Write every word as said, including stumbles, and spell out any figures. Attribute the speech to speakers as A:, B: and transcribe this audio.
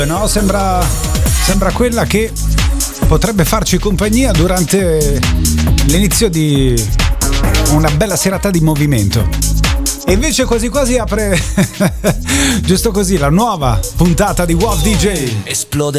A: No, sembra, sembra quella che potrebbe farci compagnia durante l'inizio di una bella serata di movimento. E invece quasi quasi apre giusto così la nuova puntata di Wow D J.
B: Esplode